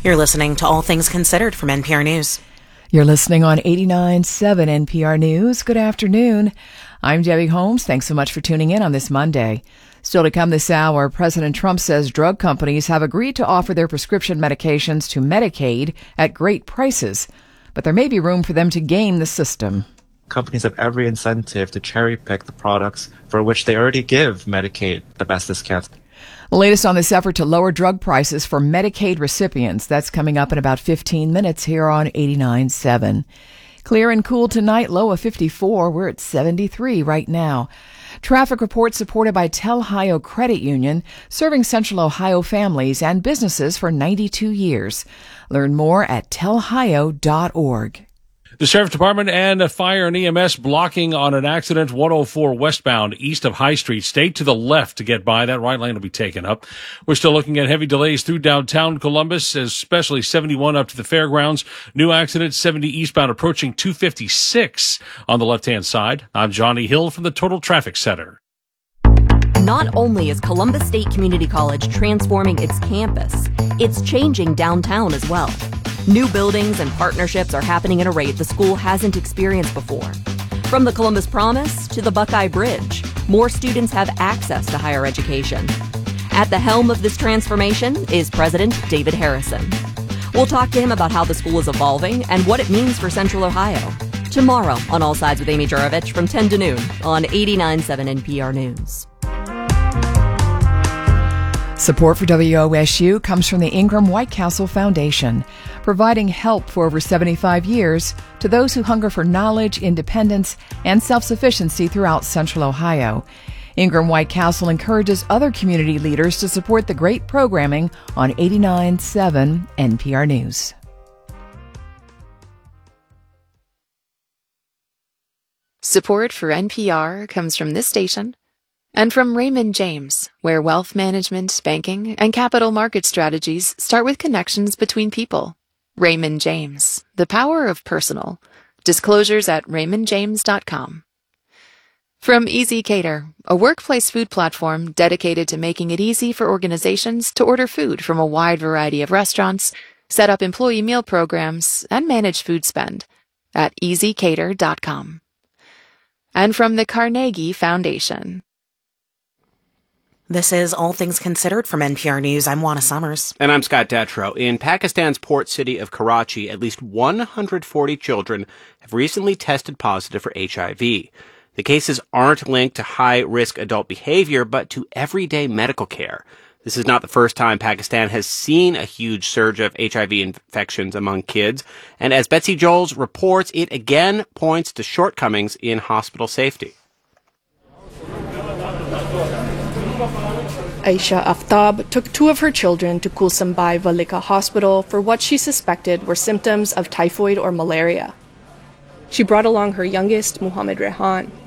You're listening to All Things Considered from NPR News. You're listening on 89.7 NPR News. Good afternoon. I'm Debbie Holmes. Thanks so much for tuning in on this Monday. Still to come this hour, President Trump says drug companies have agreed to offer their prescription medications to Medicaid at great prices, but there may be room for them to game the system. Companies have every incentive to cherry-pick the products for which they already give Medicaid the best discounts. The latest on this effort to lower drug prices for Medicaid recipients. That's coming up in about 15 minutes here on 89.7. Clear and cool tonight, low of 54. We're at 73 right now. Traffic reports supported by Tel-Hio Credit Union, serving Central Ohio families and businesses for 92 years. Learn more at telhio.org. The Sheriff's Department and Fire and EMS blocking on an accident 104 westbound east of High Street. Stay to the left to get by. That right lane will be taken up. We're still looking at heavy delays through downtown Columbus, especially 71 up to the fairgrounds. New accident 70 eastbound approaching 256 on the left-hand side. I'm Johnny Hill from the Total Traffic Center. Not only is Columbus State Community College transforming its campus, it's changing downtown as well. New buildings and partnerships are happening at a rate the school hasn't experienced before. From the Columbus Promise to the Buckeye Bridge, more students have access to higher education. At the helm of this transformation is President David Harrison. We'll talk to him about how the school is evolving and what it means for Central Ohio. Tomorrow on All Sides with Amy Jurovich from 10 to noon on 89.7 NPR News. Support for WOSU comes from the Ingram White Castle Foundation, providing help for over 75 years to those who hunger for knowledge, independence, and self-sufficiency throughout Central Ohio. Ingram White Castle encourages other community leaders to support the great programming on 89.7 NPR News. Support for NPR comes from this station and from Raymond James, where wealth management, banking, and capital market strategies start with connections between people. Raymond James, the power of personal. Disclosures at raymondjames.com. From Easy Cater, a workplace food platform dedicated to making it easy for organizations to order food from a wide variety of restaurants, set up employee meal programs, and manage food spend at easycater.com. And from the Carnegie Foundation. This is All Things Considered from NPR News. I'm Juana Summers. And I'm Scott Detrow. In Pakistan's port city of Karachi, at least 140 children have recently tested positive for HIV. The cases aren't linked to high-risk adult behavior, but to everyday medical care. This is not the first time Pakistan has seen a huge surge of HIV infections among kids. And as Betsy Joels reports, it again points to shortcomings in hospital safety. Aisha Aftab took two of her children to Kulsum-Bai Valika Hospital for what she suspected were symptoms of typhoid or malaria. She brought along her youngest, Muhammad Rehan.